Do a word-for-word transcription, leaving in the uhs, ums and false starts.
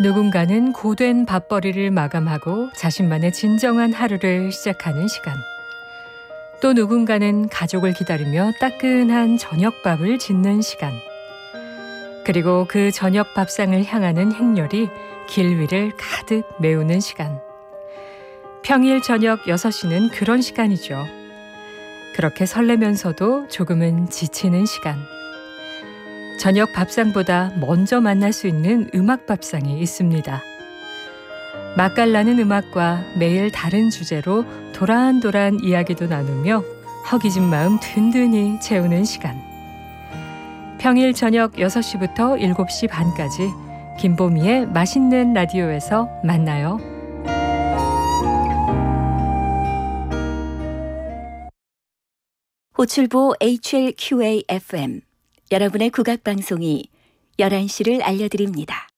누군가는 고된 밥벌이를 마감하고 자신만의 진정한 하루를 시작하는 시간. 또 누군가는 가족을 기다리며 따끈한 저녁밥을 짓는 시간. 그리고 그 저녁 밥상을 향하는 행렬이 길 위를 가득 메우는 시간. 평일 저녁 여섯 시는 그런 시간이죠. 그렇게 설레면서도 조금은 지치는 시간. 저녁 밥상보다 먼저 만날 수 있는 음악 밥상이 있습니다. 맛깔나는 음악과 매일 다른 주제로 도란도란 이야기도 나누며 허기진 마음 든든히 채우는 시간. 평일 저녁 여섯 시부터 일곱 시 반까지 김보미의 맛있는 라디오에서 만나요. 호출보 에이치엘큐에이에프엠 여러분의 국악방송이 열한 시를 알려드립니다.